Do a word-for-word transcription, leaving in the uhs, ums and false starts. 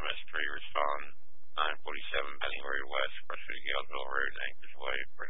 M S three respond. nine forty-seven Benny Road West, Frustrated Galesville Road, Anchors Way.